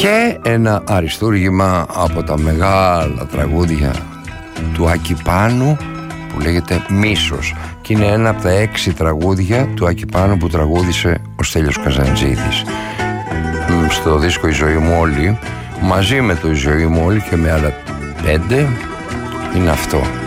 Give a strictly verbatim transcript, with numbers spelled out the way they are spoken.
Και ένα αριστούργημα από τα μεγάλα τραγούδια του Άκη Πάνου που λέγεται Μίσος, και είναι ένα από τα έξι τραγούδια του Άκη Πάνου που τραγούδισε ο Στέλιος Καζαντζίδης στο δίσκο «Η ζωή μου όλη». Μαζί με το «Η ζωή μου όλη» και με άλλα πέντε είναι αυτό.